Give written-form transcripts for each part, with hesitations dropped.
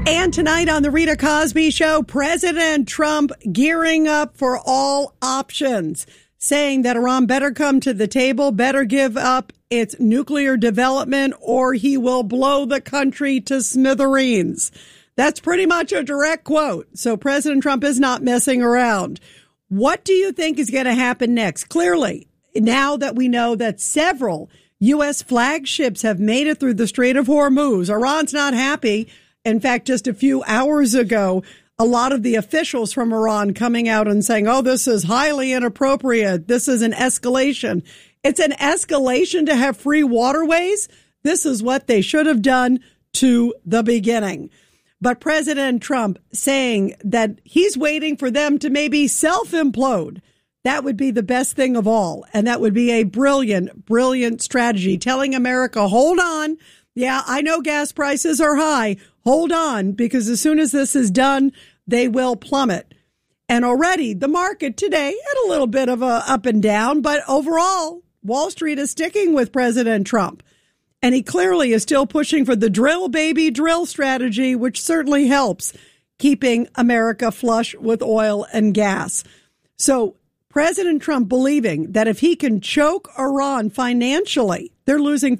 And tonight on the Rita Cosby Show, President Trump gearing up for all options, saying that Iran better come to the table, better give up its nuclear development, or he will blow the country to smithereens. That's pretty much a direct quote. So President Trump is not messing around. What do you think is going to happen next? Clearly, now that we know that several U.S. flagships have made it through the Strait of Hormuz, Iran's not happy. In fact, just a few hours ago, a lot of the officials from Iran coming out and saying, oh, this is highly inappropriate. This is an escalation. It's an escalation to have free waterways. This is what they should have done to the beginning. But President Trump saying that he's waiting for them to maybe self-implode. That would be the best thing of all. And that would be a brilliant, brilliant strategy, telling America, hold on. Yeah, I know gas prices are high. Hold on, because as soon as this is done, they will plummet. And already the market today had a little bit of a up and down, but overall, Wall Street is sticking with President Trump. And he clearly is still pushing for the drill, baby, drill strategy, which certainly helps keeping America flush with oil and gas. So President Trump believing that if he can choke Iran financially, they're losing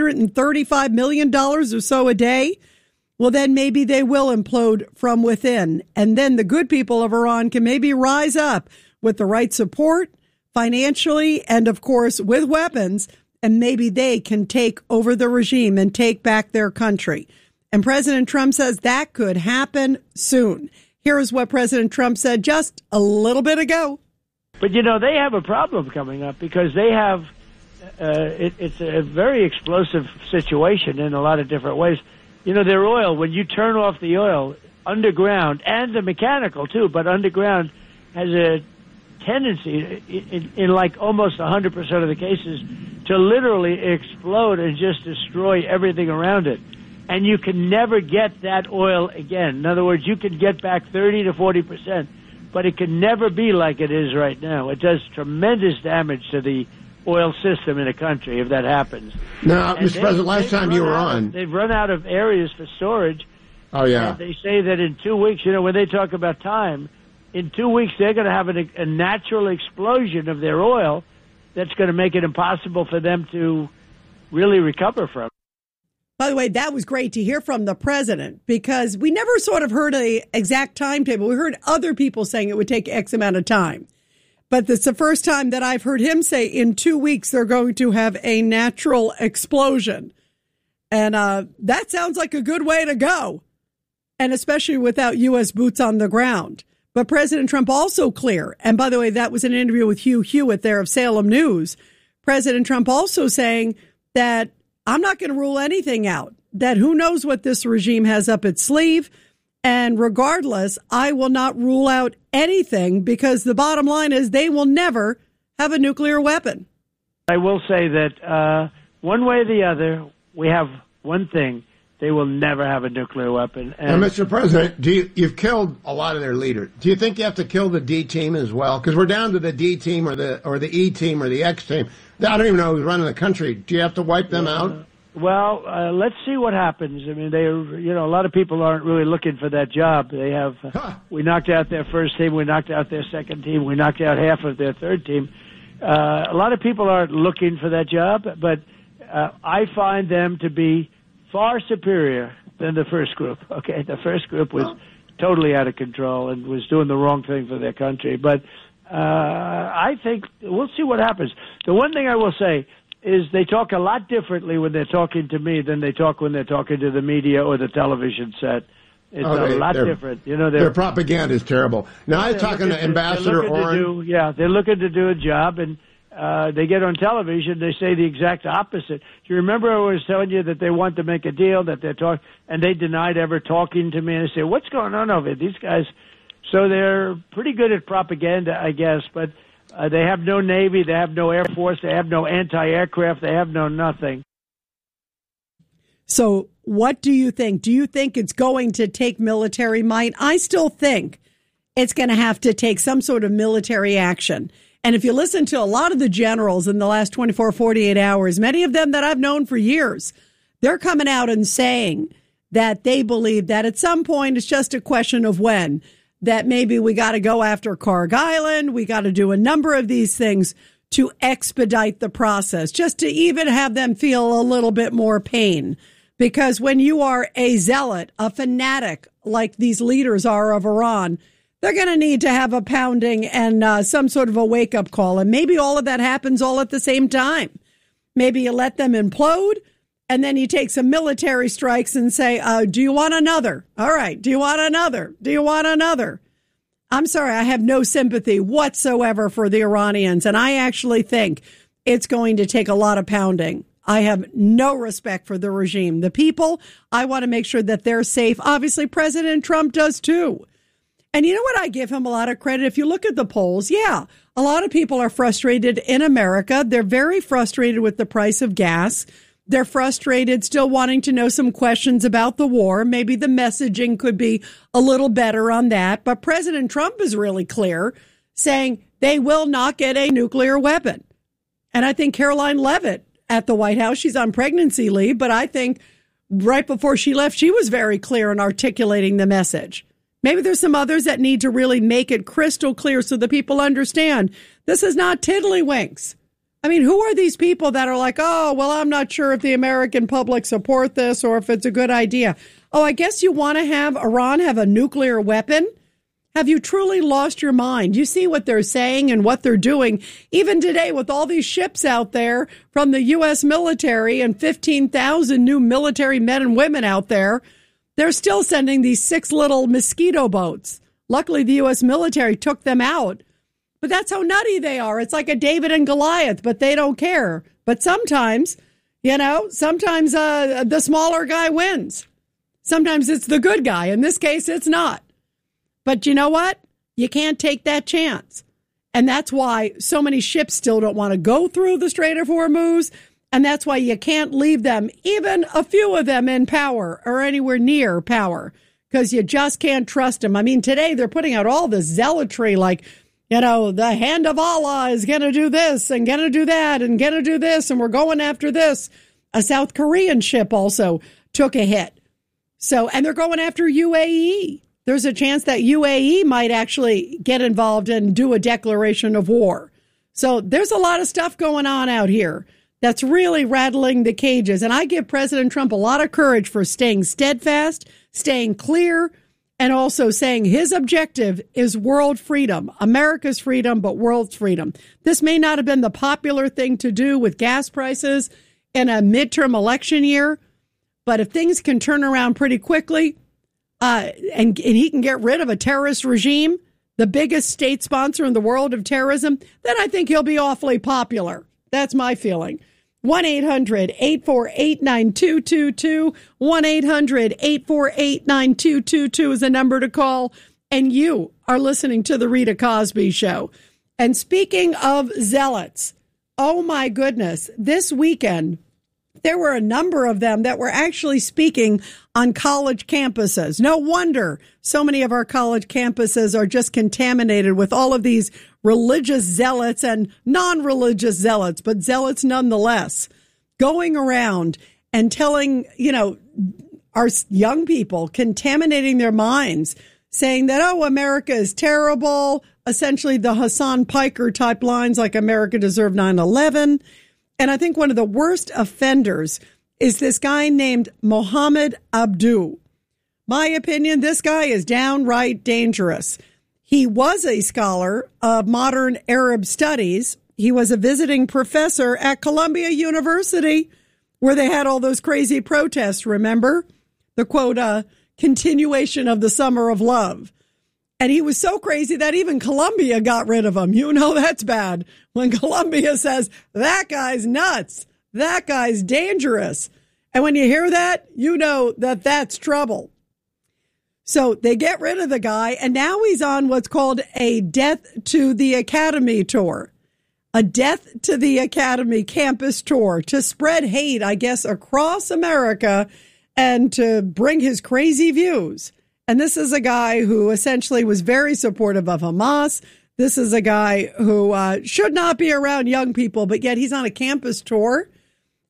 $435 million or so a day. Well, then maybe they will implode from within. And then the good people of Iran can maybe rise up with the right support financially and, of course, with weapons. And maybe they can take over the regime and take back their country. And President Trump says that could happen soon. Here is what President Trump said just a little bit ago. But, you know, they have a problem coming up because they have it's a very explosive situation in a lot of different ways. You know, their oil, when you turn off the oil underground, and the mechanical too, but underground has a tendency in like almost 100% of the cases to literally explode and just destroy everything around it. And you can never get that oil again. In other words, you can get back 30 to 40%, but it can never be like it is right now. It does tremendous damage to the oil system in a country if that happens. Now, Mr. President, last time you were on, they've run out of areas for storage. Oh, yeah. And they say that in 2 weeks, you know, when they talk about time, in 2 weeks they're going to have a natural explosion of their oil that's going to make it impossible for them to really recover from. By the way, that was great to hear from the president, because we never sort of heard an exact timetable. We heard other people saying it would take X amount of time. But it's the first time that I've heard him say in 2 weeks they're going to have a natural explosion. And that sounds like a good way to go, and especially without U.S. boots on the ground. But President Trump also clear, and by the way, that was an interview with Hugh Hewitt there of Salem News. President Trump also saying that I'm not going to rule anything out, that who knows what this regime has up its sleeve. And regardless, I will not rule out anything, because the bottom line is they will never have a nuclear weapon. I will say that one way or the other, we have one thing. They will never have a nuclear weapon. And Mr. President, you've killed a lot of their leaders. Do you think you have to kill the D team as well? Because we're down to the D team or the E team or the X team. I don't even know who's running the country. Do you have to wipe them out? Well, let's see what happens. I mean, a lot of people aren't really looking for that job. They have, we knocked out their first team, we knocked out their second team, we knocked out half of their third team. A lot of people aren't looking for that job, but I find them to be far superior than the first group. Okay, the first group was totally out of control and was doing the wrong thing for their country. But I think we'll see what happens. The one thing I will say is they talk a lot differently when they're talking to me than they talk when they're talking to the media or the television set. It's a lot different. You know, their propaganda is terrible. Now, I was talking to Ambassador Oren. They're looking to do a job, and they get on television, they say the exact opposite. Do you remember I was telling you that they want to make a deal, that they're talking, and they denied ever talking to me, and I say, what's going on over here? These guys, so they're pretty good at propaganda, I guess, but they have no Navy, they have no Air Force, they have no anti-aircraft, they have no nothing. So what do you think? Do you think it's going to take military might? I still think it's going to have to take some sort of military action. And if you listen to a lot of the generals in the last 24, 48 hours, many of them that I've known for years, they're coming out and saying that they believe that at some point it's just a question of when, that maybe we got to go after Karg Island. We got to do a number of these things to expedite the process, just to even have them feel a little bit more pain. Because when you are a zealot, a fanatic, like these leaders are of Iran, they're going to need to have a pounding and some sort of a wake-up call. And maybe all of that happens all at the same time. Maybe you let them implode, and then you take some military strikes and say, do you want another? All right. Do you want another? Do you want another? I'm sorry. I have no sympathy whatsoever for the Iranians. And I actually think it's going to take a lot of pounding. I have no respect for the regime. The people, I want to make sure that they're safe. Obviously, President Trump does too. And you know what? I give him a lot of credit. If you look at the polls, yeah, a lot of people are frustrated in America. They're very frustrated with the price of gas. They're frustrated, still wanting to know some questions about the war. Maybe the messaging could be a little better on that. But President Trump is really clear, saying they will not get a nuclear weapon. And I think Caroline Leavitt at the White House, she's on pregnancy leave, but I think right before she left, she was very clear in articulating the message. Maybe there's some others that need to really make it crystal clear so the people understand this is not tiddlywinks. I mean, who are these people that are like, oh, well, I'm not sure if the American public support this or if it's a good idea. Oh, I guess you want to have Iran have a nuclear weapon? Have you truly lost your mind? You see what they're saying and what they're doing. Even today, with all these ships out there from the U.S. military and 15,000 new military men and women out there, they're still sending these 6 little mosquito boats. Luckily, the U.S. military took them out. But that's how nutty they are. It's like a David and Goliath, but they don't care. But sometimes, the smaller guy wins. Sometimes it's the good guy. In this case, it's not. But you know what? You can't take that chance. And that's why so many ships still don't want to go through the Strait of Hormuz. And that's why you can't leave them, even a few of them, in power or anywhere near power, because you just can't trust them. I mean, today they're putting out all this zealotry like, the hand of Allah is going to do this and going to do that and going to do this. And we're going after this. A South Korean ship also took a hit. So, and they're going after UAE. There's a chance that UAE might actually get involved and do a declaration of war. So there's a lot of stuff going on out here that's really rattling the cages. And I give President Trump a lot of courage for staying steadfast, staying clear, and also saying his objective is world freedom, America's freedom, but world's freedom. This may not have been the popular thing to do with gas prices in a midterm election year, but if things can turn around pretty quickly, and he can get rid of a terrorist regime, the biggest state sponsor in the world of terrorism, then I think he'll be awfully popular. That's my feeling. 1-800-848-9222. 1-800-848-9222 is the number to call. And you are listening to The Rita Cosby Show. And speaking of zealots, oh my goodness, this weekend, there were a number of them that were actually speaking on college campuses. No wonder so many of our college campuses are just contaminated with all of these religious zealots and non-religious zealots, but zealots nonetheless, going around and telling, our young people, contaminating their minds, saying that, oh, America is terrible, essentially the Hassan Piker type lines like America deserved 9/11. And I think one of the worst offenders is this guy named Mohammed Abdu. My opinion, this guy is downright dangerous. He was a scholar of modern Arab studies. He was a visiting professor at Columbia University, where they had all those crazy protests, remember? The quote, continuation of the summer of love. And he was so crazy that even Columbia got rid of him. That's bad. When Columbia says, that guy's nuts, that guy's dangerous. And when you hear that, you know that that's trouble. So they get rid of the guy, and now he's on what's called a Death to the Academy tour. A Death to the Academy campus tour to spread hate, I guess, across America and to bring his crazy views. And this is a guy who essentially was very supportive of Hamas. This is a guy who should not be around young people, but yet he's on a campus tour.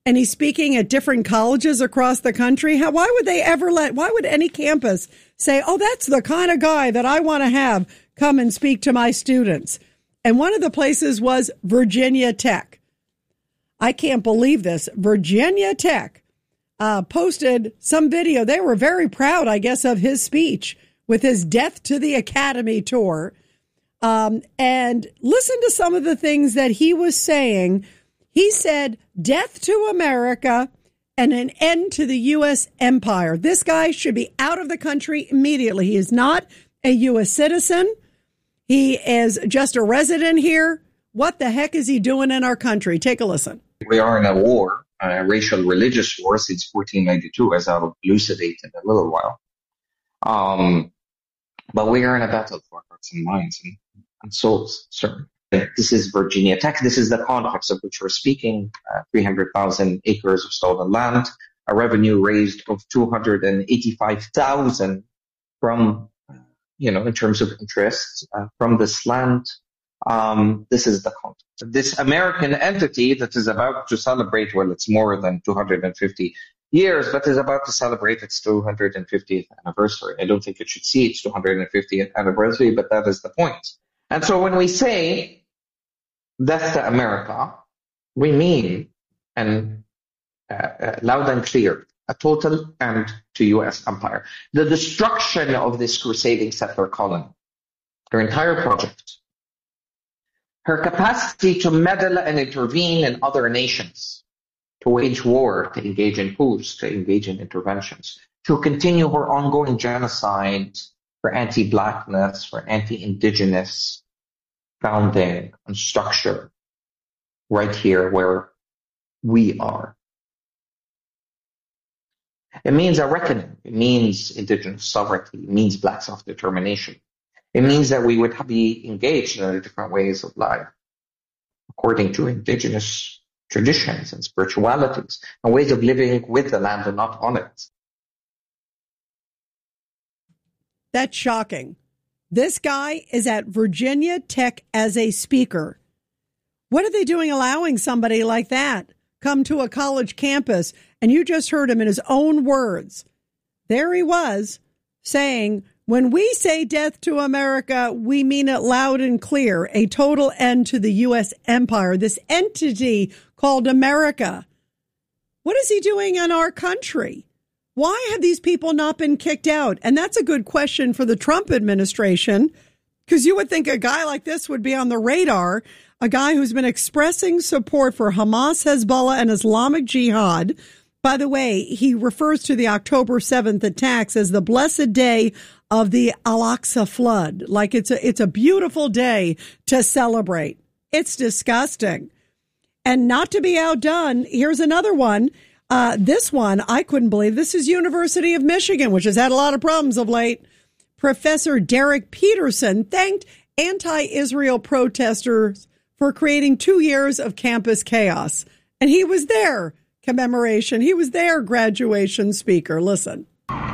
and he's speaking at different colleges across the country. Why would any campus say, oh, that's the kind of guy that I want to have come and speak to my students? And one of the places was Virginia Tech. I can't believe this. Virginia Tech posted some video. They were very proud, I guess, of his speech with his Death to the Academy tour. And listen to some of the things that he was saying. He said, death to America and an end to the U.S. empire. This guy should be out of the country immediately. He is not a U.S. citizen. He is just a resident here. What the heck is he doing in our country? Take a listen. We are in a war, a racial religious war since 1492, as I'll elucidate in a little while. But we are in a battle for hearts and minds and souls, certainly. This is Virginia Tech. This is the context of which we're speaking. 300,000 acres of stolen land, a revenue raised of $285,000 from, in terms of interest from this land. This is the context. This American entity that is about to celebrate, well, it's more than 250 years, but is about to celebrate its 250th anniversary. I don't think it should see its 250th anniversary, but that is the point. And so when we say death to America, we mean, and loud and clear, a total end to U.S. empire. The destruction of this crusading settler colony, their entire project, her capacity to meddle and intervene in other nations, to wage war, to engage in coups, to engage in interventions, to continue her ongoing genocide for anti-blackness, for anti-indigenous founding and structure right here where we are. It means a reckoning. It means indigenous sovereignty. It means black self-determination. It means that we would be engaged in different ways of life, according to indigenous traditions and spiritualities, and ways of living with the land and not on it. That's shocking. This guy is at Virginia Tech as a speaker. What are they doing allowing somebody like that come to a college campus? And you just heard him in his own words. There he was saying, when we say death to America, we mean it loud and clear, a total end to the U.S. empire, this entity called America. What is he doing in our country? Why have these people not been kicked out? And that's a good question for the Trump administration, because you would think a guy like this would be on the radar, a guy who's been expressing support for Hamas, Hezbollah, and Islamic Jihad. By the way, he refers to the October 7th attacks as the blessed day of the Al-Aqsa flood. Like it's a beautiful day to celebrate. It's disgusting. And not to be outdone, here's another one. This one, I couldn't believe. This is University of Michigan, which has had a lot of problems of late. Professor Derek Peterson thanked anti-Israel protesters for creating 2 years of campus chaos. And he was their commemoration. He was their graduation speaker. Listen.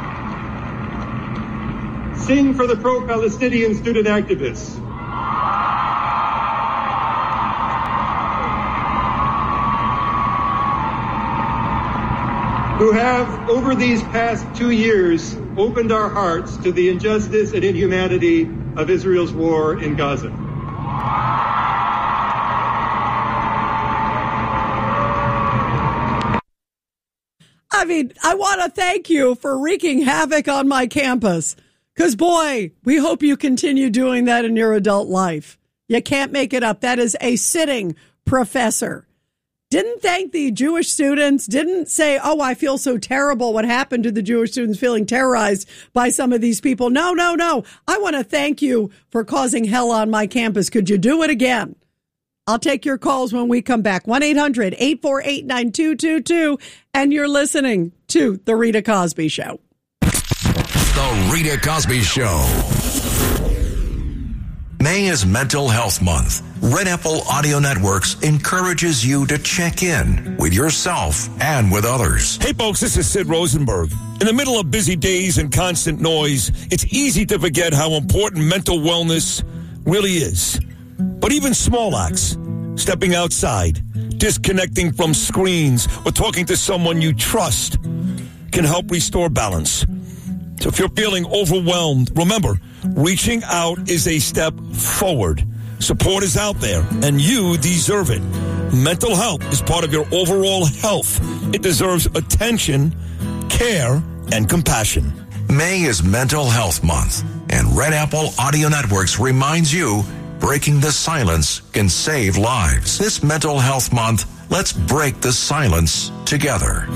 Sing for the pro-Palestinian student activists. Who have, over these past 2 years, opened our hearts to the injustice and inhumanity of Israel's war in Gaza. I mean, I want to thank you for wreaking havoc on my campus. Because, boy, we hope you continue doing that in your adult life. You can't make it up. That is a sitting professor. Didn't thank the Jewish students, didn't say, oh, I feel so terrible. What happened to the Jewish students feeling terrorized by some of these people? No. I want to thank you for causing hell on my campus. Could you do it again? I'll take your calls when we come back. 1-800-848-9222. And you're listening to The Rita Cosby Show. The Rita Cosby Show. May is Mental Health Month. Red Apple Audio Networks encourages you to check in with yourself and with others. Hey, folks, this is Sid Rosenberg. In the middle of busy days and constant noise, it's easy to forget how important mental wellness really is. But even small acts, stepping outside, disconnecting from screens or talking to someone you trust can help restore balance. So if you're feeling overwhelmed, remember, reaching out is a step forward. Support is out there, and you deserve it. Mental health is part of your overall health. It deserves attention, care, and compassion. May is Mental Health Month, and Red Apple Audio Networks reminds you, breaking the silence can save lives. This Mental Health Month, let's break the silence together.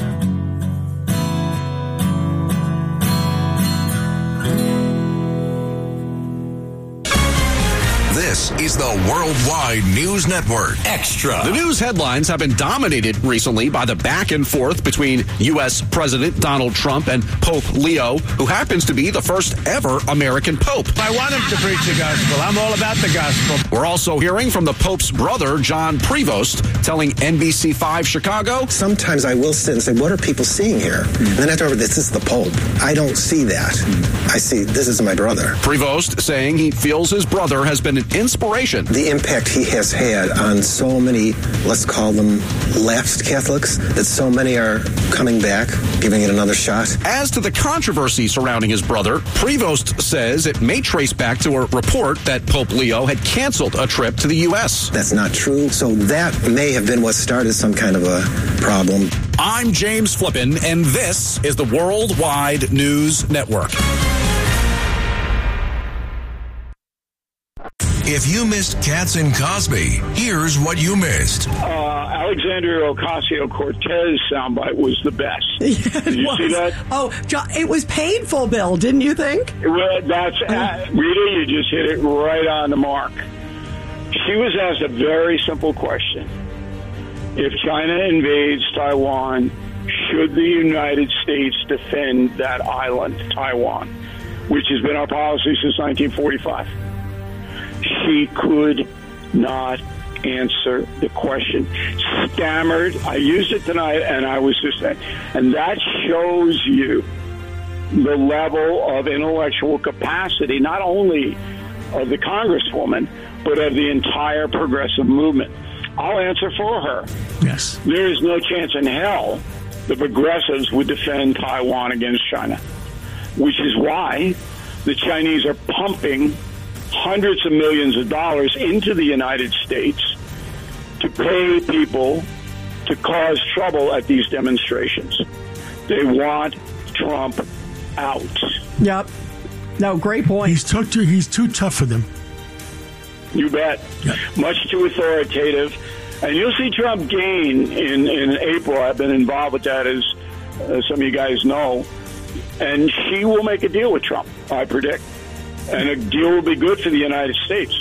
This is the Worldwide News Network Extra. The news headlines have been dominated recently by the back and forth between U.S. President Donald Trump and Pope Leo, who happens to be the first ever American Pope. I want him to preach the gospel. I'm all about the gospel. We're also hearing from the Pope's brother, John Prevost, telling NBC5 Chicago. Sometimes I will sit and say, what are people seeing here? And then after, this is the Pope. I don't see that. I see, this is my brother. Prevost saying he feels his brother has been an inspiration. The impact he has had on so many, let's call them lapsed Catholics, that so many are coming back, giving it another shot. As to the controversy surrounding his brother, Prevost says it may trace back to a report that Pope Leo had canceled a trip to the U.S. That's not true. So that may have been what started some kind of a problem. I'm James Flippin, and this is the Worldwide News Network. If you missed Katz and Cosby, here's what you missed. Alexandria Ocasio-Cortez soundbite was the best. Yeah, Did you see that? Oh, John, it was painful, Bill, didn't you think? Well, Rita, you just hit it right on the mark. She was asked a very simple question. If China invades Taiwan, should the United States defend that island, Taiwan, which has been our policy since 1945? She could not answer the question. Stammered. I used it tonight, and I was just saying. And that shows you the level of intellectual capacity, not only of the Congresswoman, but of the entire progressive movement. I'll answer for her. Yes. There is no chance in hell the progressives would defend Taiwan against China, which is why the Chinese are pumping hundreds of millions of dollars into the United States to pay people to cause trouble at these demonstrations. They want Trump out. Yep. No, great point. He's too tough for them. You bet. Yep. Much too authoritative. And you'll see Trump gain in April. I've been involved with that, as some of you guys know. And she will make a deal with Trump, I predict. And a deal will be good for the United States.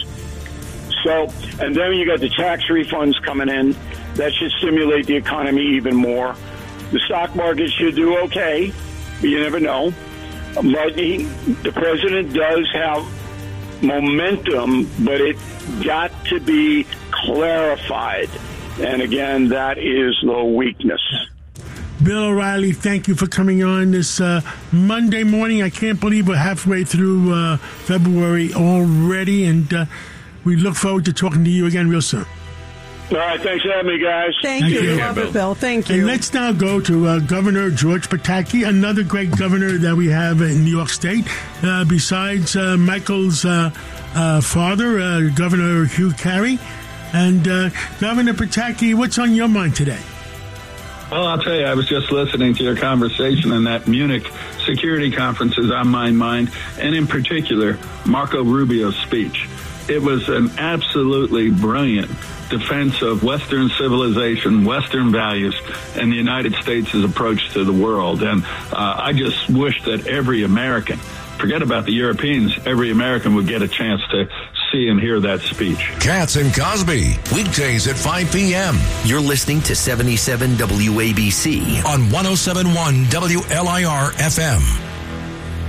So, and then you got the tax refunds coming in. That should stimulate the economy even more. The stock market should do okay, but you never know. But the president does have momentum, but it got to be clarified. And again, that is the weakness. Bill O'Reilly, thank you for coming on this Monday morning. I can't believe we're halfway through February already, and we look forward to talking to you again real soon. All right, thanks for having me, guys. Thank you. Love it, Bill. Thank you. And let's now go to Governor George Pataki, another great governor that we have in New York State, besides Michael's father, Governor Hugh Carey. And Governor Pataki, what's on your mind today? Well, I'll tell you, I was just listening to your conversation, and that Munich security conference is on my mind, and in particular, Marco Rubio's speech. It was an absolutely brilliant defense of Western civilization, Western values, and the United States' approach to the world. And I just wish that every American, forget about the Europeans, every American would get a chance to see and hear that speech. Katz and Cosby, weekdays at 5 p.m. You're listening to 77 WABC on 107.1 WLIR FM.